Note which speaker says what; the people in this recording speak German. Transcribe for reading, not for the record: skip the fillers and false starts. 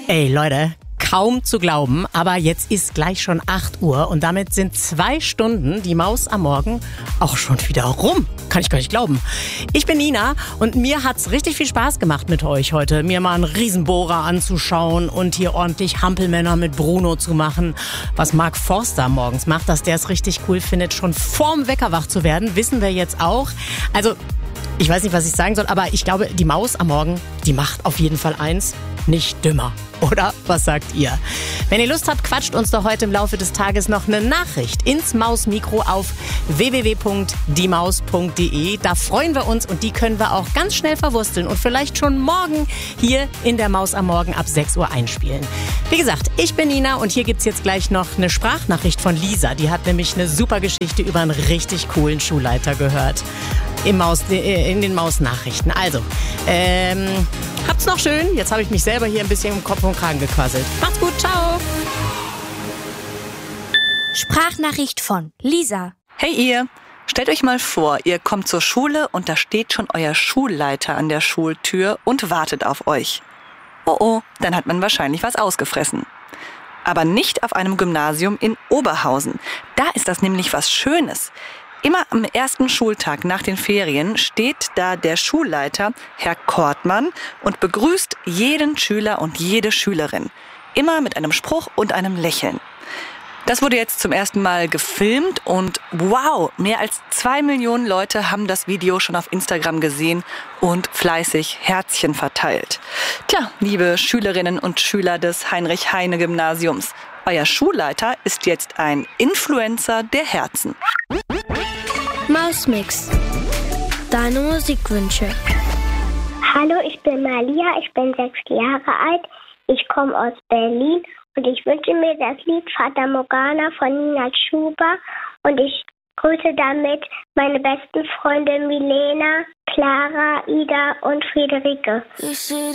Speaker 1: Ey Leute, kaum zu glauben, aber jetzt ist gleich schon 8 Uhr und damit sind 2 Stunden die Maus am Morgen auch schon wieder rum. Kann ich gar nicht glauben. Ich bin Nina und mir hat's richtig viel Spaß gemacht mit euch heute, mir mal einen Riesenbohrer anzuschauen und hier ordentlich Hampelmänner mit Bruno zu machen. Was Mark Forster morgens macht, dass der es richtig cool findet, schon vorm Wecker wach zu werden, wissen wir jetzt auch. Also, ich weiß nicht, was ich sagen soll, aber ich glaube, die Maus am Morgen, die macht auf jeden Fall eins, nicht dümmer. Oder was sagt ihr? Wenn ihr Lust habt, quatscht uns doch heute im Laufe des Tages noch eine Nachricht ins Mausmikro auf www.diemaus.de. Da freuen wir uns und die können wir auch ganz schnell verwursteln und vielleicht schon morgen hier in der Maus am Morgen ab 6 Uhr einspielen. Wie gesagt, ich bin Nina und hier gibt's jetzt gleich noch eine Sprachnachricht von Lisa. Die hat nämlich eine super Geschichte über einen richtig coolen Schulleiter gehört. In den Mausnachrichten. Also, habt's noch schön. Jetzt habe ich mich selber hier ein bisschen im Kopf und Kragen gequasselt. Macht's gut, ciao.
Speaker 2: Sprachnachricht von Lisa.
Speaker 3: Hey ihr, stellt euch mal vor, ihr kommt zur Schule und da steht schon euer Schulleiter an der Schultür und wartet auf euch. Oh, dann hat man wahrscheinlich was ausgefressen. Aber nicht auf einem Gymnasium in Oberhausen. Da ist das nämlich was Schönes. Immer am ersten Schultag nach den Ferien steht da der Schulleiter, Herr Kortmann, und begrüßt jeden Schüler und jede Schülerin. Immer mit einem Spruch und einem Lächeln. Das wurde jetzt zum ersten Mal gefilmt und wow, mehr als 2 Millionen Leute haben das Video schon auf Instagram gesehen und fleißig Herzchen verteilt. Tja, liebe Schülerinnen und Schüler des Heinrich-Heine-Gymnasiums, euer Schulleiter ist jetzt ein Influencer der Herzen.
Speaker 2: Mausmix. Deine Musikwünsche.
Speaker 4: Hallo, ich bin Malia, ich bin 6 Jahre alt, ich komme aus Berlin und ich wünsche mir das Lied Fata Morgana von Nina Chuba und ich grüße damit meine besten Freunde Milena, Clara, Ida und Friederike.